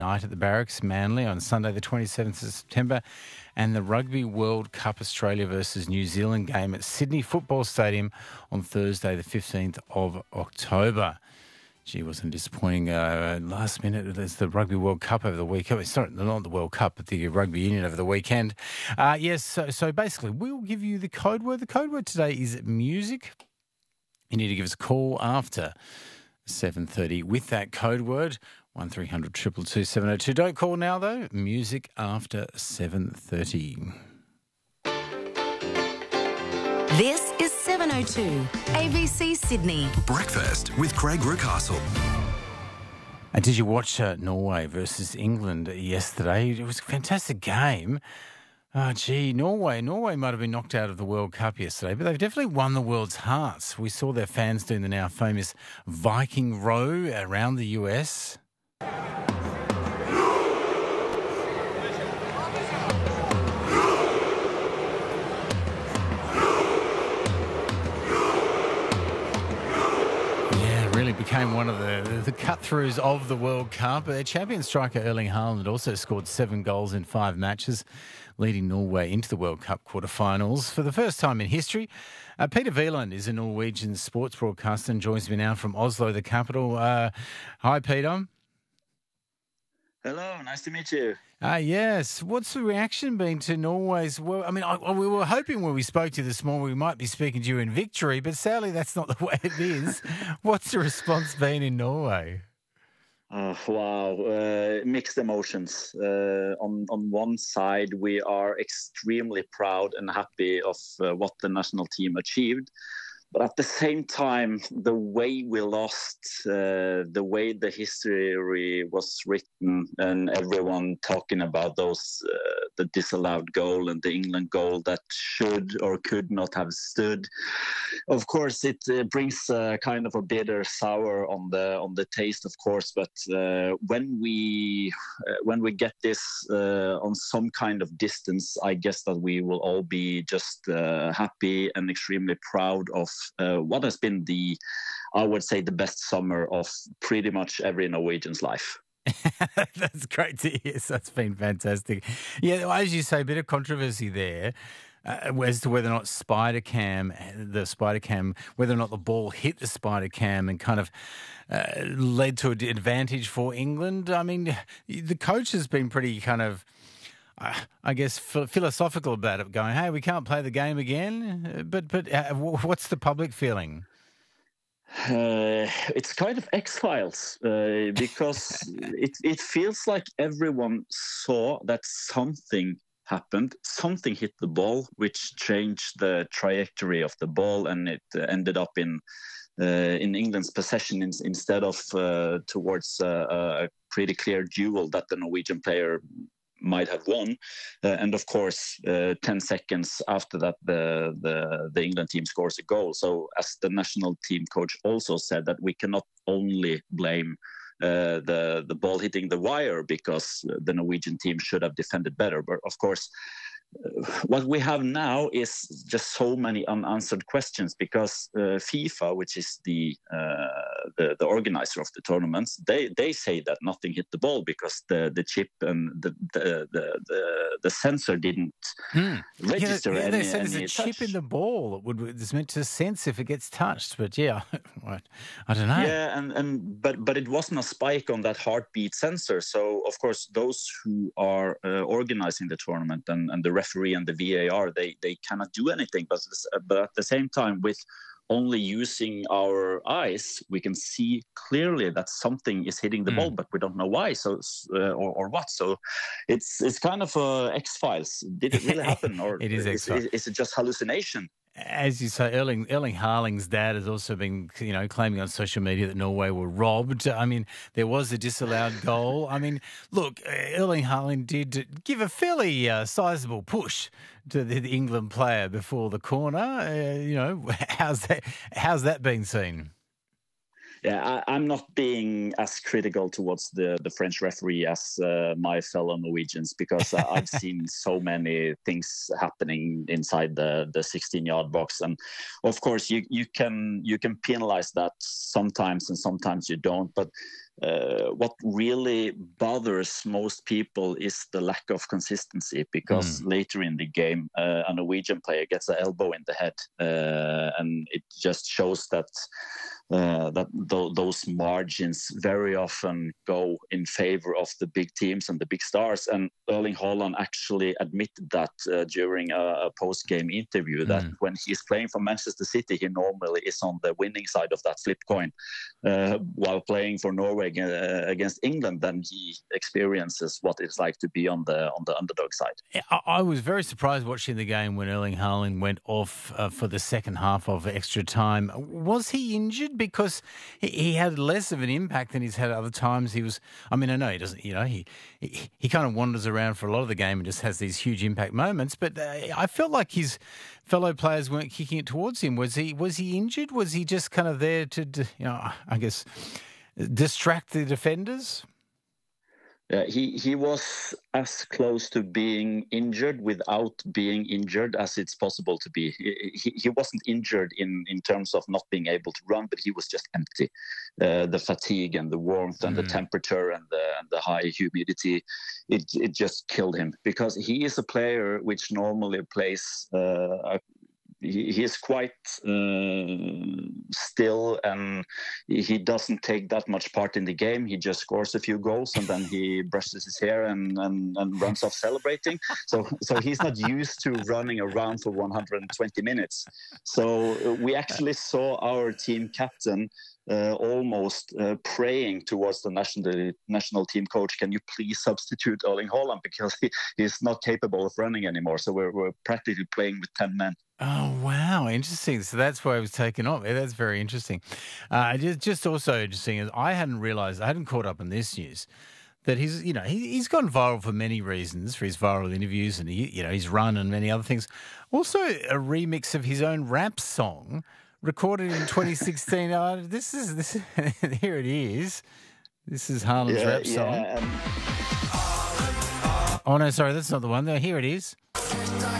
night at the Barracks, Manly, on Sunday the 27th of September, and the Rugby World Cup Australia versus New Zealand game at Sydney Football Stadium on Thursday the 15th of October. Gee, wasn't disappointing last minute. There's the Rugby World Cup over the weekend. Sorry, not the World Cup, but the Rugby Union over the weekend. Yes, so basically, we'll give you the code word. The code word today is music. You need to give us a call after 7:30 with that code word, 1300 222 702. Don't call now, though. Music after 7:30. This is 702 ABC Sydney. Breakfast with Craig Rucastle. And did you watch Norway versus England yesterday? It was a fantastic game. Norway might have been knocked out of the World Cup yesterday, but they've definitely won the world's hearts. We saw their fans doing the now famous Viking row around the US. Really became one of the cut-throughs of the World Cup. Champion striker Erling Haaland also scored 7 goals in 5 matches, leading Norway into the World Cup quarterfinals for the first time in history. Peter Wieland is a Norwegian sports broadcaster and joins me now from Oslo, the capital. Hi, Peter. Hello, nice to meet you. Yes. What's the reaction been to Norway's? Well, I mean, we were hoping when we spoke to you this morning we might be speaking to you in victory, but sadly that's not the way it is. What's the response been in Norway? Mixed emotions. On one side, we are extremely proud and happy of what the national team achieved. But at the same time, the way we lost, the way the history was written, and everyone talking about those, the disallowed goal and the England goal that should or could not have stood. Of course, it brings kind of a bitter sour on the taste, of course. But when we get this on some kind of distance, I guess that we will all be just happy and extremely proud of what has been I would say, the best summer of pretty much every Norwegian's life. That's great to hear. So that's been fantastic. Yeah, as you say, a bit of controversy there as to whether or not whether or not the ball hit the spider cam and kind of led to an advantage for England. I mean, the coach has been pretty kind of, I guess, philosophical about it, going, hey, we can't play the game again. But what's the public feeling? It's kind of X-Files because it feels like everyone saw that something happened, something hit the ball, which changed the trajectory of the ball, and it ended up in England's possession instead of towards a pretty clear duel that the Norwegian player might have won. And of course, 10 seconds after that, the England team scores a goal. So as the national team coach also said, that we cannot only blame the ball hitting the wire because the Norwegian team should have defended better. But of course, what we have now is just so many unanswered questions because FIFA, which is the organizer of the tournaments, they say that nothing hit the ball because the chip and the sensor didn't register any. They said there's a touch. chip in the ball. It's meant to sense if it gets touched. But yeah, I don't know. Yeah, but it wasn't a spike on that heartbeat sensor. So of course, those who are organizing the tournament and the referee and the VAR, they cannot do anything. But at the same time, with only using our eyes, we can see clearly that something is hitting the ball, but we don't know why. So or what. So it's kind of X-Files. Did it really happen, or It is X-Files. Is it just hallucination? As you say, Erling Haaling's dad has also been, claiming on social media that Norway were robbed. I mean, there was a disallowed goal. I mean, look, Erling Haaland did give a fairly sizable push to the England player before the corner. How's that been seen? Yeah, I'm not being as critical towards the French referee as my fellow Norwegians, because I've seen so many things happening inside the 16-yard box, and of course you can penalize that sometimes and sometimes you don't. But what really bothers most people is the lack of consistency, because later in the game, a Norwegian player gets an elbow in the head, and it just shows that those margins very often go in favor of the big teams and the big stars. And Erling Haaland actually admitted that during a post-game interview, that when he's playing for Manchester City, he normally is on the winning side of that flip coin. While playing for Norway against England, then he experiences what it's like to be on the underdog side. I was very surprised watching the game when Erling Haaland went off for the second half of extra time. Was he injured? Because he had less of an impact than he's had other times. I know he doesn't, he kind of wanders around for a lot of the game and just has these huge impact moments. But I felt like his fellow players weren't kicking it towards him. Was he injured? Was he just kind of there to, I guess, distract the defenders? He was as close to being injured without being injured as it's possible to be. He wasn't injured in terms of not being able to run, but he was just empty. The fatigue and the warmth and the temperature and the high humidity, it just killed him, because he is a player which normally plays he is quite still, and he doesn't take that much part in the game. He just scores a few goals and then he brushes his hair and runs off celebrating. So he's not used to running around for 120 minutes. So we actually saw our team captain almost praying towards the national team coach, can you please substitute Erling Haaland, because he's not capable of running anymore. So we're practically playing with 10 men. Oh, wow. Interesting. So that's why he was taken off. Yeah, that's very interesting. Just also interesting is I hadn't caught up on this news, that he's gone viral for many reasons, for his viral interviews and his run and many other things. Also a remix of his own rap song recorded in 2016. Here it is. This is Haaland's rap song. Oh, no, sorry, that's not the one. Here it is.